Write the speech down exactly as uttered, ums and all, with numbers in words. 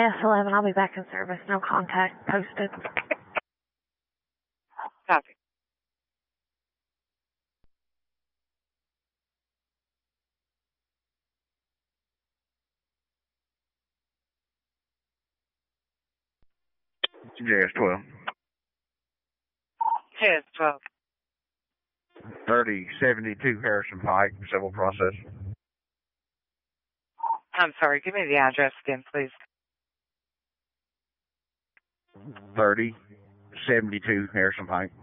S eleven, I'll be back in service. No contact posted. Copy. J S twelve. J S twelve. thirty seventy-two Harrison Pike, civil process. I'm sorry, give me the address again, please. thirty seventy-two Harrison Pike.